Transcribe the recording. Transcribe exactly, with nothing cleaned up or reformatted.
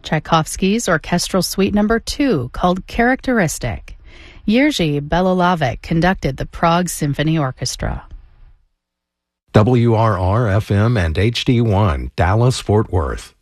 Tchaikovsky's Orchestral Suite Number two, called Characteristic. Jerzy Belolavec conducted the Prague Symphony Orchestra. W R R F M and H D one, Dallas, Fort Worth.